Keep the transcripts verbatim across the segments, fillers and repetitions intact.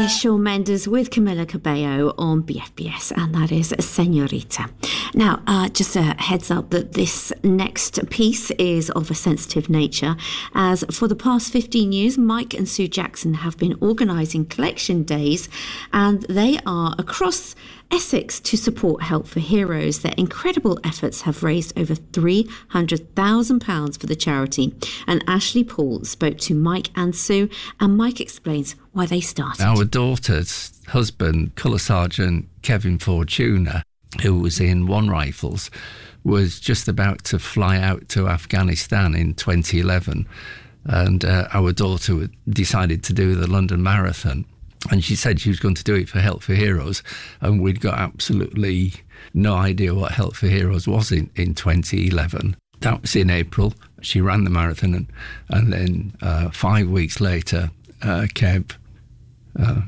It's Shawn Mendes with Camila Cabello on B F B S, and that is Señorita. Now, uh, just a heads up that this next piece is of a sensitive nature, as for the past fifteen years, Mike and Sue Jackson have been organising collection days, and they are across Essex to support Help for Heroes. Their incredible efforts have raised over three hundred thousand pounds for the charity. And Ashley Paul spoke to Mike and Sue, and Mike explains why they started. Our daughter's husband, Colour Sergeant Kevin Fortuna, who was in One Rifles, was just about to fly out to Afghanistan in twenty eleven. And uh, our daughter decided to do the London Marathon. And she said she was going to do it for Help for Heroes. And we'd got absolutely no idea what Help for Heroes was in, in twenty eleven. That was in April. She ran the marathon. And, and then uh, five weeks later, uh, Kev... Uh,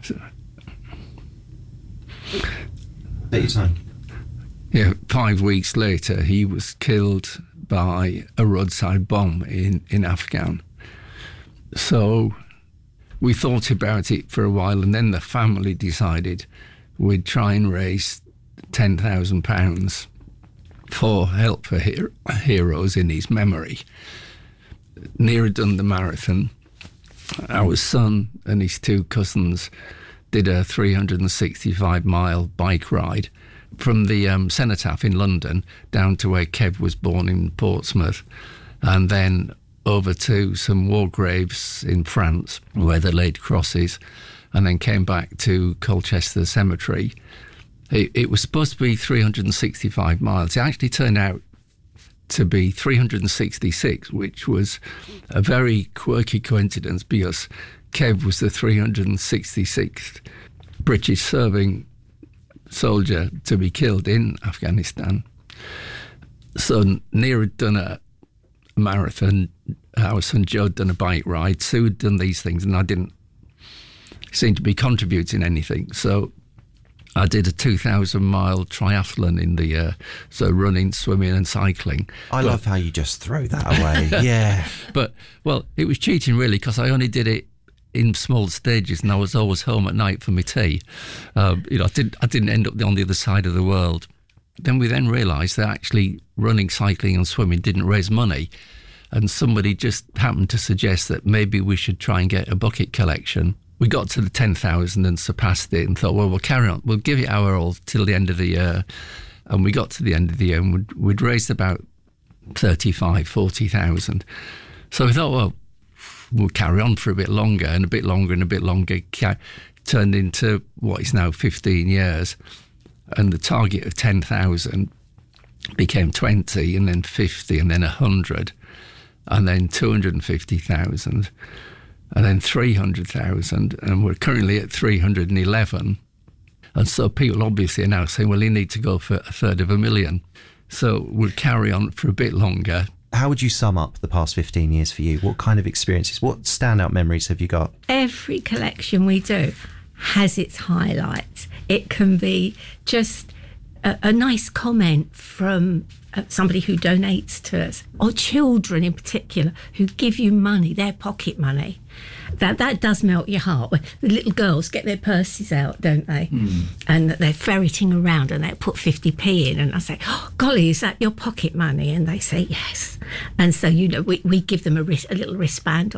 Take your time. Yeah, five weeks later, he was killed by a roadside bomb in, in Afghan. So we thought about it for a while, and then the family decided we'd try and raise ten thousand pounds for Help for Her- Heroes in his memory. Near had done the marathon. Our son and his two cousins did a three hundred sixty-five mile bike ride from the um, Cenotaph in London down to where Kev was born in Portsmouth, and then over to some war graves in France where they laid crosses, and then came back to Colchester Cemetery. It, it was supposed to be three hundred sixty-five miles. It actually turned out to be three hundred sixty-six, which was a very quirky coincidence because Kev was the three hundred sixty-sixth British serving soldier to be killed in Afghanistan. So Near had done a marathon, our son Joe had done a bike ride, Sue had done these things, and I didn't seem to be contributing anything. So I did a two thousand mile triathlon in the, uh, so running, swimming and cycling. I but, love how you just throw that away. Yeah. But, well, it was cheating really, because I only did it in small stages, and I was always home at night for my tea. Um, you know, I didn't, I didn't end up on the other side of the world. Then we then realised that actually running, cycling and swimming didn't raise money. And somebody just happened to suggest that maybe we should try and get a bucket collection. We got to the ten thousand and surpassed it and thought, well, we'll carry on. We'll give it our all till the end of the year. And we got to the end of the year and we'd, we'd raised about thirty-five, forty thousand. So we thought, well, we'll carry on for a bit longer and a bit longer and a bit longer. Turned into what is now fifteen years. And the target of ten thousand became twenty, and then fifty, and then one hundred, and then two hundred fifty thousand, and then three hundred thousand, and we're currently at three hundred eleven. And so people obviously are now saying, well, you need to go for a third of a million. So we'll carry on for a bit longer. How would you sum up the past fifteen years for you? What kind of experiences, what standout memories have you got? Every collection we do has its highlights. It can be just a, a nice comment from uh, somebody who donates to us, or children in particular who give you money, their pocket money. That that does melt your heart. The little girls get their purses out, don't they? Mm. And they're ferreting around and they put fifty p in, and I say, oh, golly, is that your pocket money? And they say yes. And so, you know, we, we give them a, wrist, a little wristband